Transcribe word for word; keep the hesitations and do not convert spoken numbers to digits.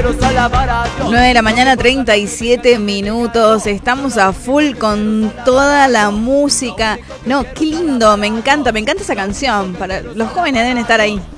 nueve de la mañana, treinta y siete minutos. Estamos a full con toda la música. No, qué lindo, me encanta, me encanta esa canción. Para los jóvenes deben estar ahí.